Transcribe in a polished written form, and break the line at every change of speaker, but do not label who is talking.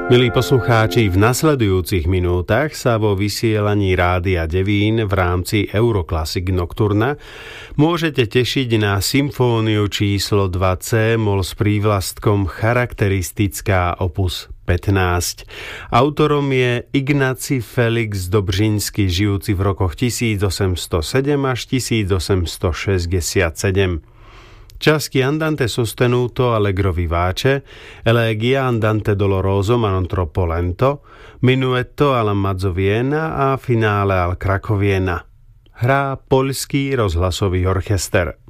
Milí poslucháči, v nasledujúcich minútach sa vo vysielaní Rádia Devín v rámci Euroclassic Nocturna môžete tešiť na symfóniu číslo 2 C-moll s prívlastkom charakteristická opus 15. Autorom je Ignacy Felix Dobřinský, žijúci v rokoch 1807 až 1867. Časchi andante sostenuto allegro vivace, elegia andante doloroso ma non troppo lento, minuetto alla mazzoviena a finale al krakoviena. Hrá poľský rozhlasový orchester.